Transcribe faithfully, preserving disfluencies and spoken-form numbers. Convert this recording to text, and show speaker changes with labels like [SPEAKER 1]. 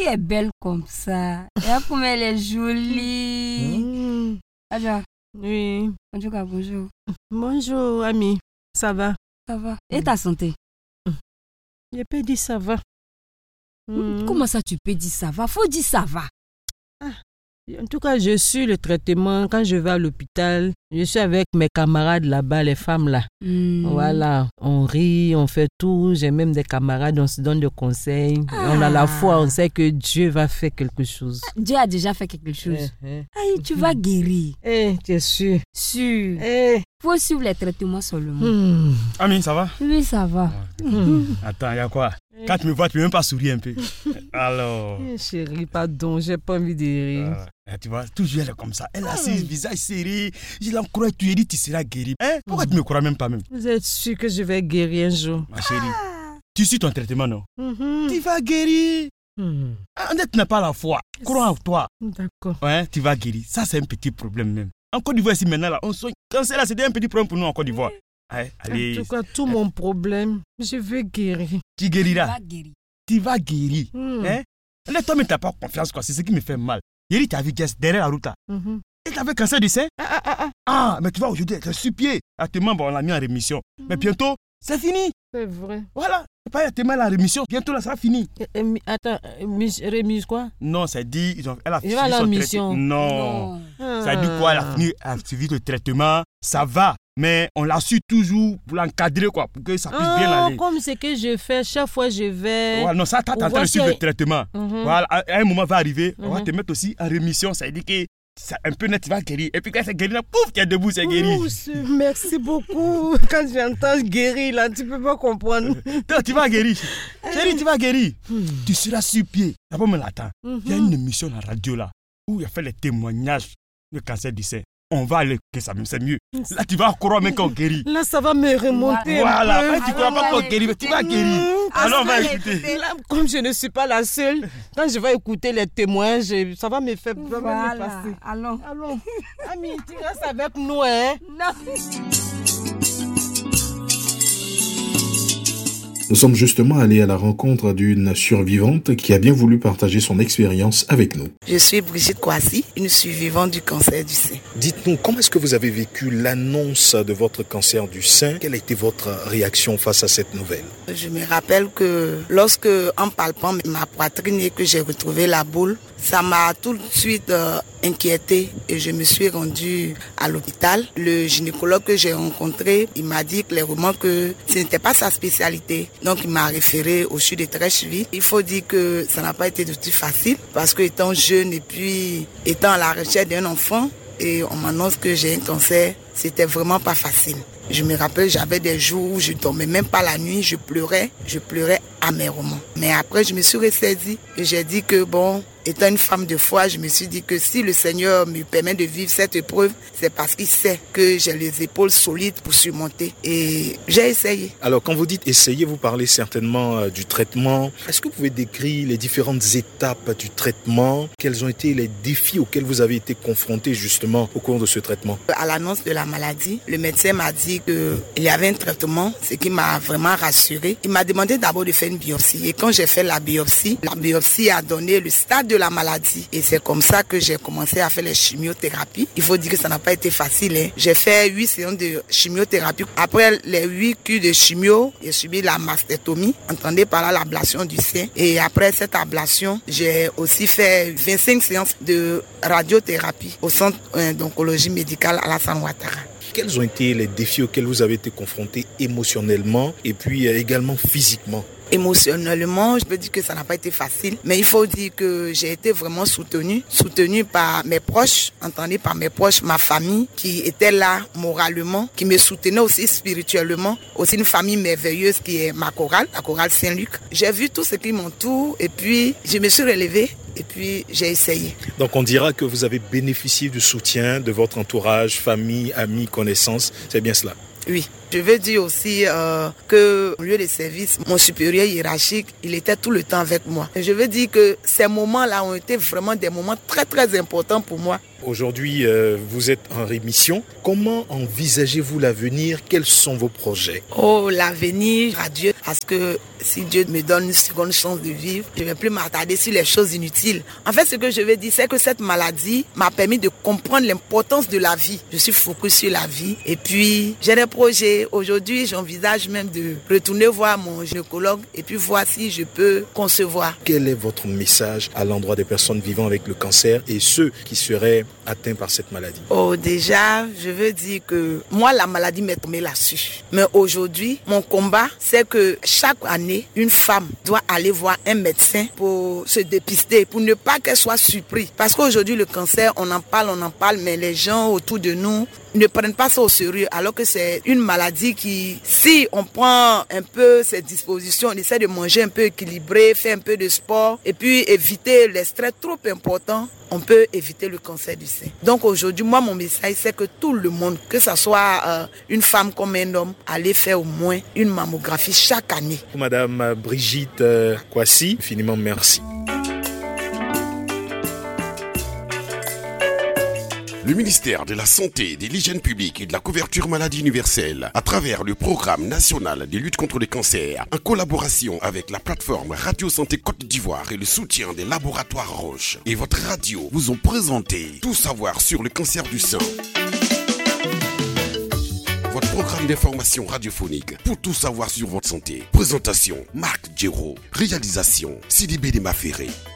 [SPEAKER 1] fille est belle comme ça. Regarde comme elle est jolie.
[SPEAKER 2] Mmh.
[SPEAKER 1] Adja.
[SPEAKER 2] Oui.
[SPEAKER 1] En tout cas, bonjour.
[SPEAKER 2] Bonjour, ami. Ça va?
[SPEAKER 1] Ça va. Et ta santé?
[SPEAKER 2] Je peux dire ça va.
[SPEAKER 1] Mmh. Comment ça tu peux dire ça va? Faut dire ça va.
[SPEAKER 2] Ah. En tout cas, je suis le traitement. Quand je vais à l'hôpital, je suis avec mes camarades là-bas, les femmes là. Mm. Voilà, on rit, on fait tout. J'ai même des camarades, on se donne des conseils. Ah. On a la foi, on sait que Dieu va faire quelque chose.
[SPEAKER 1] Dieu a déjà fait quelque chose. Eh, eh. Aïe, tu vas guérir.
[SPEAKER 2] Eh, tu es sûr?
[SPEAKER 1] Sûr.
[SPEAKER 2] Eh.
[SPEAKER 1] Faut suivre les traitements seulement.
[SPEAKER 3] Mm. Ami, ça va?
[SPEAKER 1] Oui, ça va.
[SPEAKER 3] Mm. Attends, il y a quoi? Quand tu me vois, tu peux même pas sourire un peu. Alors.
[SPEAKER 2] Eh, chérie, pardon, j'ai pas envie de rire.
[SPEAKER 3] Euh, tu vois, toujours elle est comme ça. Elle a ses visage serré. Je la crois, tu lui dis, tu seras guéri. Hein? Pourquoi mm. tu me crois même pas même?
[SPEAKER 2] Vous êtes sûr que je vais guérir un jour?
[SPEAKER 3] Ma chérie, ah. tu suis ton traitement, non?
[SPEAKER 2] Mm-hmm.
[SPEAKER 3] Tu vas guérir. Mm. Ah, tu n'as pas la foi. Crois en toi.
[SPEAKER 2] D'accord.
[SPEAKER 3] Ouais, tu vas guérir. Ça, c'est un petit problème même. En Côte d'Ivoire, ici maintenant, là, on soigne. Quand c'est là, c'était un petit problème pour nous en Côte d'Ivoire. Ouais, allez.
[SPEAKER 2] En tout cas, tout mon problème, je veux guérir.
[SPEAKER 3] Tu guériras.
[SPEAKER 1] Tu vas guérir.
[SPEAKER 3] Tu vas guérir. Mm. Hein? Là, toi, mais tu n'as pas confiance, quoi. C'est ce qui me fait mal. Hier, tu as vu Jess derrière la route. Mm-hmm. Et tu avais cancer du sein. Ah, ah, ah, ah. ah, mais tu vois, aujourd'hui, tu es sur pied. Actuellement, bon, on l'a mis en rémission. Mm. Mais bientôt, c'est fini.
[SPEAKER 2] C'est vrai.
[SPEAKER 3] Voilà. Pas te mettre en rémission. Bientôt, là, ça va finir.
[SPEAKER 2] Euh, attends, remise quoi?
[SPEAKER 3] Non, ça dit, ils ont, elle a
[SPEAKER 2] fini son traitement.
[SPEAKER 3] Non. non. Ah. Ça dit quoi? Elle a fini, elle a suivi le traitement. Ça va. Mais on l'a su toujours pour l'encadrer, quoi, pour que ça puisse oh, bien aller.
[SPEAKER 2] Comme ce que je fais, chaque fois je vais...
[SPEAKER 3] Ouais, non, ça, t'as en train de suivre le traitement. Mm-hmm. Voilà, un moment va arriver, mm-hmm. on va te mettre aussi en rémission. Ça veut dire que c'est un peu net, tu vas guérir. Et puis quand c'est guéri, là, pouf, tu es debout, c'est guéri.
[SPEAKER 2] Ouf, merci beaucoup. Quand j'entends guérir, là, tu peux pas comprendre.
[SPEAKER 3] Non, tu vas guérir. Chérie, tu vas guérir. Mm. Tu seras sur pied. D'abord, me l'attends. Mm-hmm. Il y a une émission à la radio, là, où il a fait les témoignages du cancer du sein. On va aller, que ça c'est mieux. Là, tu vas croire même qu'on guérit.
[SPEAKER 2] Là, ça va me remonter.
[SPEAKER 3] Voilà, là, tu ne crois pas qu'on guérit, mais tu vas guérir. Alors, on va écouter.
[SPEAKER 2] Là, comme je ne suis pas la seule, quand je vais écouter les témoins, je, ça va me faire vraiment
[SPEAKER 1] voilà.
[SPEAKER 2] me passer.
[SPEAKER 1] Allons.
[SPEAKER 2] Allons. Ami, tu restes avec nous, hein?
[SPEAKER 1] Non.
[SPEAKER 4] Nous sommes justement allés à la rencontre d'une survivante qui a bien voulu partager son expérience avec nous.
[SPEAKER 5] Je suis Brigitte Kouassi, une survivante du cancer du sein.
[SPEAKER 4] Dites-nous, comment est-ce que vous avez vécu l'annonce de votre cancer du sein? Quelle a été votre réaction face à cette nouvelle?
[SPEAKER 5] Je me rappelle que lorsque, en palpant ma poitrine et que j'ai retrouvé la boule, ça m'a tout de suite euh, inquiétée et je me suis rendue à l'hôpital. Le gynécologue que j'ai rencontré, il m'a dit clairement que ce n'était pas sa spécialité. Donc il m'a référé au C H U de Treichville. Il faut dire que ça n'a pas été du tout facile parce que étant jeune et puis étant à la recherche d'un enfant et on m'annonce que j'ai un cancer, c'était vraiment pas facile. Je me rappelle, j'avais des jours où je dormais même pas la nuit, je pleurais, je pleurais amèrement. Mais après, je me suis ressaisie et j'ai dit que bon, étant une femme de foi, je me suis dit que si le Seigneur me permet de vivre cette épreuve, c'est parce qu'il sait que j'ai les épaules solides pour surmonter. Et j'ai essayé.
[SPEAKER 4] Alors, quand vous dites essayer, vous parlez certainement euh, du traitement. Est-ce que vous pouvez décrire les différentes étapes du traitement? Quels ont été les défis auxquels vous avez été confrontés justement au cours de ce traitement?
[SPEAKER 5] À l'annonce de la maladie, le médecin m'a dit qu'il y avait un traitement, ce qui m'a vraiment rassurée. Il m'a demandé d'abord de faire une biopsie. Et quand j'ai fait la biopsie, la biopsie a donné le stade de la maladie. Et c'est comme ça que j'ai commencé à faire les chimiothérapies. Il faut dire que ça n'a pas été facile. Hein. J'ai fait huit séances de chimiothérapie. Après les huit cures de chimio, j'ai subi la mastectomie, entendez par là l'ablation du sein. Et après cette ablation, j'ai aussi fait vingt-cinq séances de radiothérapie au centre d'oncologie médicale Alassane Ouattara.
[SPEAKER 4] Quels ont été les défis auxquels vous avez été confrontés émotionnellement et puis également physiquement?
[SPEAKER 5] Émotionnellement, je peux dire que ça n'a pas été facile, mais il faut dire que j'ai été vraiment soutenue, soutenue par mes proches, entendue par mes proches, ma famille qui était là moralement, qui me soutenait aussi spirituellement, aussi une famille merveilleuse qui est ma chorale, la chorale Saint-Luc. J'ai vu tout ce qui m'entoure et puis je me suis relevée. Et puis, j'ai essayé.
[SPEAKER 4] Donc, on dira que vous avez bénéficié du soutien de votre entourage, famille, amis, connaissances. C'est bien cela?
[SPEAKER 5] Oui. Je veux dire aussi euh, que au lieu de service, mon supérieur hiérarchique, il était tout le temps avec moi. Et je veux dire que ces moments-là ont été vraiment des moments très très importants pour moi.
[SPEAKER 4] Aujourd'hui, euh, vous êtes en rémission. Comment envisagez-vous l'avenir? Quels sont vos projets?
[SPEAKER 5] Oh, l'avenir, adieu, parce que si Dieu me donne une seconde chance de vivre, je ne vais plus m'attarder sur les choses inutiles. En fait, ce que je veux dire, c'est que cette maladie m'a permis de comprendre l'importance de la vie. Je suis focus sur la vie. Et puis, j'ai des projets. Aujourd'hui, j'envisage même de retourner voir mon gynécologue et puis voir si je peux concevoir.
[SPEAKER 4] Quel est votre message à l'endroit des personnes vivant avec le cancer et ceux qui seraient atteints par cette maladie?
[SPEAKER 5] Oh, déjà, je veux dire que moi, la maladie m'est tombée là-dessus. Mais aujourd'hui, mon combat, c'est que chaque année, une femme doit aller voir un médecin pour se dépister, pour ne pas qu'elle soit surprise. Parce qu'aujourd'hui, le cancer, on en parle, on en parle, mais les gens autour de nous ne prennent pas ça au sérieux, alors que c'est une maladie qui, si on prend un peu ses dispositions, on essaie de manger un peu équilibré, faire un peu de sport, et puis éviter les stress trop importants, on peut éviter le cancer du sein. Donc aujourd'hui, moi, mon message, c'est que tout le monde, que ce soit euh, une femme comme un homme, allez faire au moins une mammographie chaque année.
[SPEAKER 4] Madame Brigitte euh, Kwasi, infiniment merci.
[SPEAKER 6] Le ministère de la Santé, de l'Hygiène publique et de la couverture maladie universelle, à travers le programme national de lutte contre le cancer, en collaboration avec la plateforme Radio Santé Côte d'Ivoire et le soutien des laboratoires Roche et votre radio, vous ont présenté Tout savoir sur le cancer du sein. Votre programme d'information radiophonique pour tout savoir sur votre santé. Présentation, Marc Djero. Réalisation, Sidibé Demaféré.